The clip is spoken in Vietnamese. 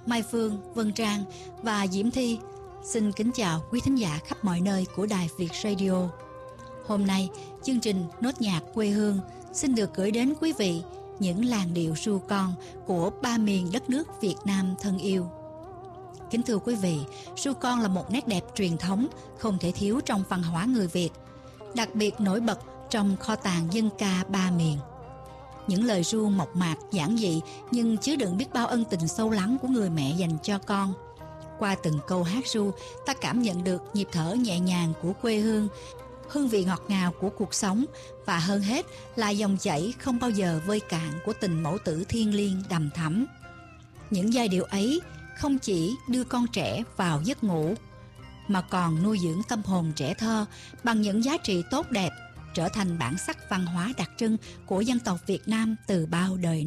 Mai Phương, Vân Trang và Diễm Thi xin kính chào quý thính giả khắp mọi nơi của Đài Việt Radio. Hôm nay, chương trình Nốt nhạc quê hương xin được gửi đến quý vị những làn điệu ru con của ba miền đất nước Việt Nam thân yêu. Kính thưa quý vị, ru con là một nét đẹp truyền thống không thể thiếu trong văn hóa người Việt, đặc biệt nổi bật trong kho tàng dân ca ba miền. Những lời ru mộc mạc, giản dị nhưng chứa đựng biết bao ân tình sâu lắng của người mẹ dành cho con. Qua từng câu hát ru, ta cảm nhận được nhịp thở nhẹ nhàng của quê hương, hương vị ngọt ngào của cuộc sống và hơn hết là dòng chảy không bao giờ vơi cạn của tình mẫu tử thiêng liêng đằm thẳm. Những giai điệu ấy không chỉ đưa con trẻ vào giấc ngủ mà còn nuôi dưỡng tâm hồn trẻ thơ bằng những giá trị tốt đẹp, trở thành bản sắc văn hóa đặc trưng của dân tộc Việt Nam từ bao đời nay.